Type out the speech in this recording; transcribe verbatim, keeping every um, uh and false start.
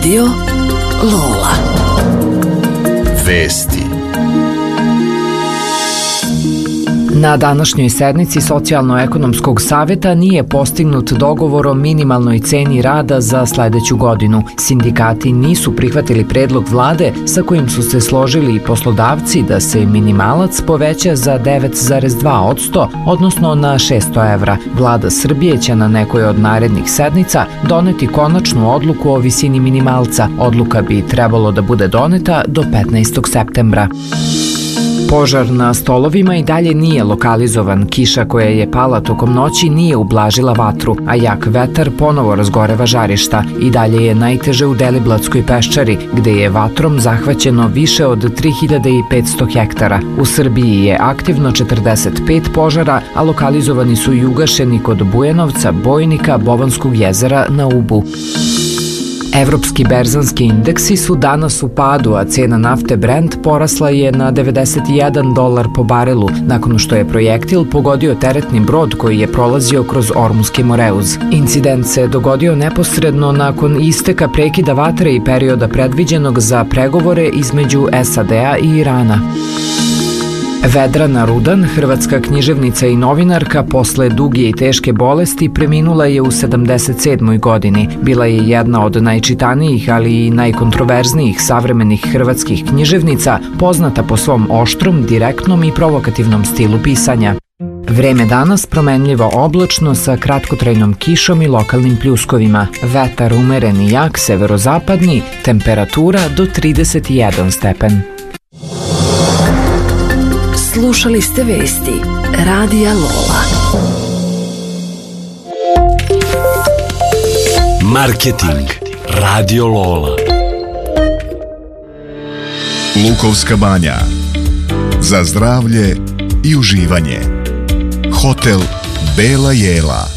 Radio Lola. Vesti. Na današnjoj sednici Socijalno-ekonomskog saveta nije postignut dogovor o minimalnoj ceni rada za sledeću godinu. Sindikati nisu prihvatili predlog vlade sa kojim su se složili i poslodavci da se minimalac poveća za devet zarez dva posto, odnosno na šesto evra. Vlada Srbije će na nekoj od narednih sednica doneti konačnu odluku o visini minimalca. Odluka bi trebalo da bude doneta do petnaestog septembra. Požar na stolovima i dalje nije lokalizovan. Kiša koja je pala tokom noći nije ublažila vatru, a jak vetar ponovo razgoreva žarišta. I dalje je najteže u Deliblatskoj peščari, gde je vatrom zahvaćeno više od tri hiljade petsto hektara. U Srbiji je aktivno četrdeset pet požara, a lokalizovani su i ugašeni kod Bujanovca, Bojnika, Bovanskog jezera na Ubu. Evropski berzanski indeksi su danas u padu, a cena nafte Brent porasla je na devedeset jedan dolar po barelu, nakon što je projektil pogodio teretni brod koji je prolazio kroz Ormuski Moreuz. Incident se dogodio neposredno nakon isteka prekida vatre i perioda predviđenog za pregovore između S A D-a i Irana. Vedrana Rudan, hrvatska književnica i novinarka, posle duge i teške bolesti preminula je u sedamdeset sedmoj godini. Bila je jedna od najčitanijih, ali i najkontroverznijih savremenih hrvatskih književnica, poznata po svom oštrom, direktnom i provokativnom stilu pisanja. Vreme danas promenljivo oblačno sa kratkotrajnom kišom i lokalnim pljuskovima. Vetar umeren i jak severozapadni, temperatura do trideset jedan stepen. Slušali ste vesti Radija Lola. Marketing Radio Lola. Lukovska banja. Za zdravlje i uživanje. Hotel Bela Jela.